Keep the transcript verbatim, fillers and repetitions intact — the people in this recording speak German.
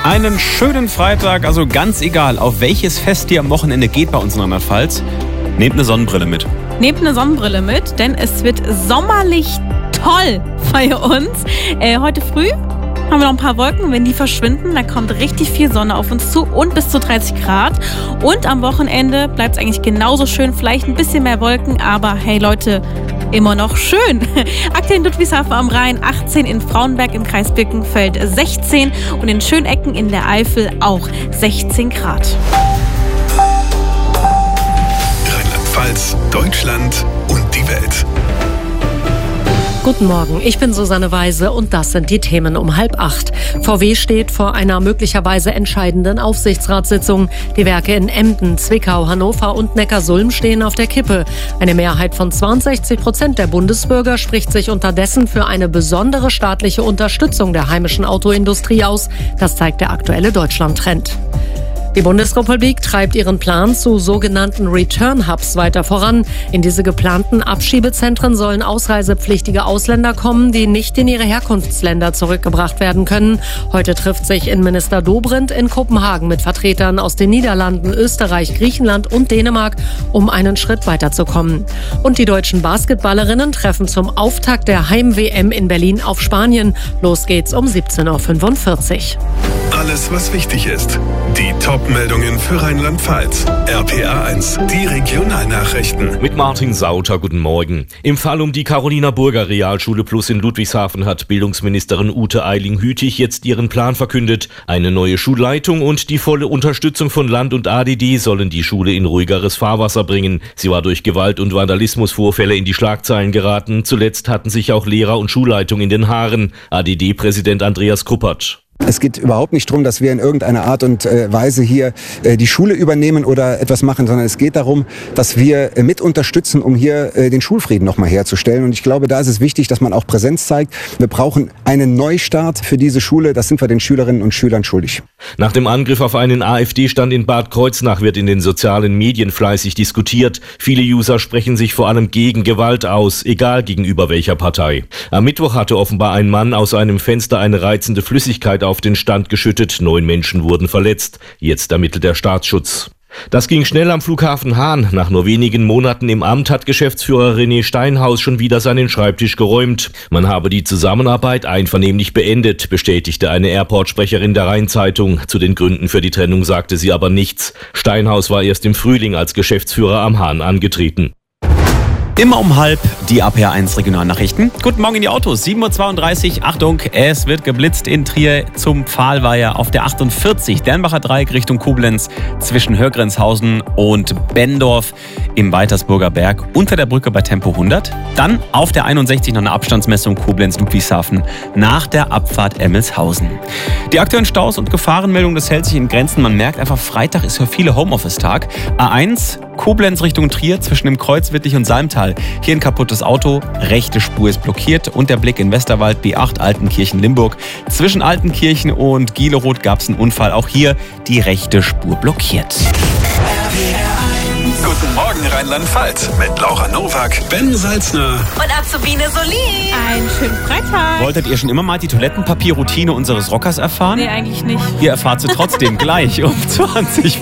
Einen schönen Freitag, also ganz egal, auf welches Fest ihr am Wochenende geht bei uns in Rheinland-Pfalz, nehmt eine Sonnenbrille mit. Nehmt eine Sonnenbrille mit, denn es wird sommerlich toll bei uns. Äh, heute früh haben wir noch ein paar Wolken. Wenn die verschwinden, dann kommt richtig viel Sonne auf uns zu und bis zu dreißig Grad. Und am Wochenende bleibt es eigentlich genauso schön. Vielleicht ein bisschen mehr Wolken, aber hey Leute, immer noch schön. Aktuell in Ludwigshafen am Rhein achtzehn, in Frauenberg im Kreis Birkenfeld sechzehn und in Schönecken in der Eifel auch sechzehn Grad. Rheinland-Pfalz, Deutschland und die Welt. Guten Morgen, ich bin Susanne Weise und das sind die Themen um halb acht. V W steht vor einer möglicherweise entscheidenden Aufsichtsratssitzung. Die Werke in Emden, Zwickau, Hannover und Neckarsulm stehen auf der Kippe. Eine Mehrheit von zweiundsechzig Prozent der Bundesbürger spricht sich unterdessen für eine besondere staatliche Unterstützung der heimischen Autoindustrie aus. Das zeigt der aktuelle Deutschland-Trend. Die Bundesrepublik treibt ihren Plan zu sogenannten Return-Hubs weiter voran. In diese geplanten Abschiebezentren sollen ausreisepflichtige Ausländer kommen, die nicht in ihre Herkunftsländer zurückgebracht werden können. Heute trifft sich Innenminister Dobrindt in Kopenhagen mit Vertretern aus den Niederlanden, Österreich, Griechenland und Dänemark, um einen Schritt weiterzukommen. Und die deutschen Basketballerinnen treffen zum Auftakt der Heim-W M in Berlin auf Spanien. Los geht's um siebzehn Uhr fünfundvierzig. Alles, was wichtig ist. Die Top-Meldungen für Rheinland-Pfalz. R P A eins, die Regionalnachrichten. Mit Martin Sauter, guten Morgen. Im Fall um die Carolina-Burger Realschule Plus in Ludwigshafen hat Bildungsministerin Ute Eiling-Hütig jetzt ihren Plan verkündet. Eine neue Schulleitung und die volle Unterstützung von Land und A D D sollen die Schule in ruhigeres Fahrwasser bringen. Sie war durch Gewalt- und Vandalismusvorfälle in die Schlagzeilen geraten. Zuletzt hatten sich auch Lehrer und Schulleitung in den Haaren. A D D-Präsident Andreas Kuppert. Es geht überhaupt nicht darum, dass wir in irgendeiner Art und Weise hier die Schule übernehmen oder etwas machen, sondern es geht darum, dass wir mit unterstützen, um hier den Schulfrieden nochmal herzustellen. Und ich glaube, da ist es wichtig, dass man auch Präsenz zeigt. Wir brauchen einen Neustart für diese Schule. Das sind wir den Schülerinnen und Schülern schuldig. Nach dem Angriff auf einen AfD-Stand in Bad Kreuznach wird in den sozialen Medien fleißig diskutiert. Viele User sprechen sich vor allem gegen Gewalt aus, egal gegenüber welcher Partei. Am Mittwoch hatte offenbar ein Mann aus einem Fenster eine reizende Flüssigkeit auf den Stand geschüttet. Neun Menschen wurden verletzt. Jetzt ermittelt der Staatsschutz. Das ging schnell am Flughafen Hahn. Nach nur wenigen Monaten im Amt hat Geschäftsführer René Steinhaus schon wieder seinen Schreibtisch geräumt. Man habe die Zusammenarbeit einvernehmlich beendet, bestätigte eine Airport-Sprecherin der Rhein-Zeitung. Zu den Gründen für die Trennung sagte sie aber nichts. Steinhaus war erst im Frühling als Geschäftsführer am Hahn angetreten. Immer um halb die A P A eins Regionalnachrichten. Guten Morgen in die Autos, sieben Uhr zweiunddreißig. Achtung, es wird geblitzt in Trier zum Pfahlweiher auf der achtundvierzig. Dernbacher Dreieck Richtung Koblenz zwischen Hörgrenzhausen und Benndorf im Weitersburger Berg unter der Brücke bei Tempo hundert. Dann auf der einundsechzig noch eine Abstandsmessung Koblenz-Ludwigshafen nach der Abfahrt Emmelshausen. Die aktuellen Staus und Gefahrenmeldungen, das hält sich in Grenzen. Man merkt einfach, Freitag ist für viele Homeoffice-Tag. A eins Koblenz Richtung Trier zwischen dem Kreuz Wittlich und Salmtal. Hier ein kaputtes Auto, rechte Spur ist blockiert und der Blick in Westerwald B acht Altenkirchen-Limburg. Zwischen Altenkirchen und Gieleroth gab es einen Unfall, auch hier die rechte Spur blockiert. Guten Morgen Rheinland-Pfalz mit Laura Nowak, Ben Salzner Und Azubine Solin. Einen schönen Freitag. Wolltet ihr schon immer mal die Toilettenpapierroutine unseres Rockers erfahren? Nee, eigentlich nicht. Ihr erfahrt sie trotzdem gleich um zwanzig